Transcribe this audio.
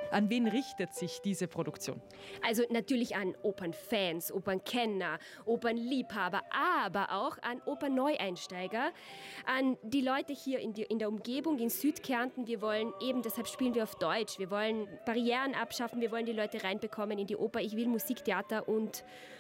An wen richtet sich diese Produktion? Also natürlich an Opernfans, Opernkenner, Opernliebhaber, aber auch an Opernneueinsteiger, an die Leute hier in der Umgebung, in Südkärnten. Wir wollen eben, deshalb spielen wir auf Deutsch, wir wollen Barrieren abschaffen, wir wollen die Leute reinbekommen in die Oper. Ich will Musiktheater und